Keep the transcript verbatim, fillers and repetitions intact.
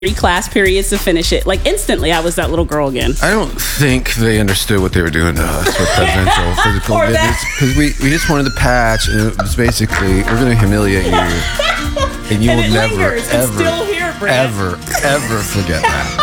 three class periods to finish it. Like instantly, I was that little girl again. I don't think they understood what they were doing to us with presidential physical Or visits, because we, we just wanted the patch, and it was basically, we're going to humiliate you, and you And will it never, lingers. It's ever, still here, Brad. ever, ever forget that.